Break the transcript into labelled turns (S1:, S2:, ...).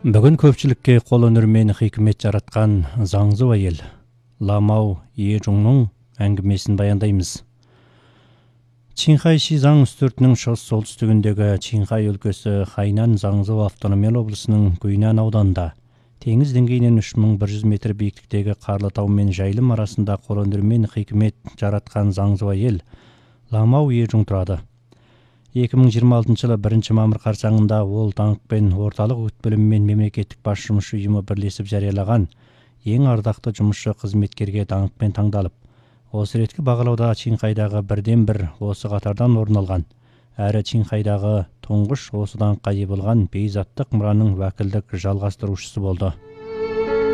S1: Бүгін көпчілікке қолөнер мен хикмет жаратқан заңзу әйел Ламау Ежунның әңгімесін баяндаймыз. Чинхай Шизаң үстіртінің шығыс солтүстігіндегі Чинхай өлкесі Хайнан Заңзу автономиялы облысының Гуйнан ауданында теңіз деңгейінен 3100 метр биіктіктегі қарлы тау мен жайылым арасында қолөнер мен хикмет жаратқан заңзу әйел Ламау Ежун тұрады. 2026 жылы 1 мамыр қарсаңында ол даңқпен орталық өрт бөлімі мен мемлекеттік бас жұмысшы ұйымы бірлесіп жариялаған ең ардақты жұмысшы қызметкерге даңқпен таңдалып, осы реткі бағалауда Чинхайдағы бірден-бір осы қатардан орын алған, әрі Чинхайдағы тұңғыш осы даңққа ие болған бейзаттық мұраның уәкілдік жалғастырушысы болды.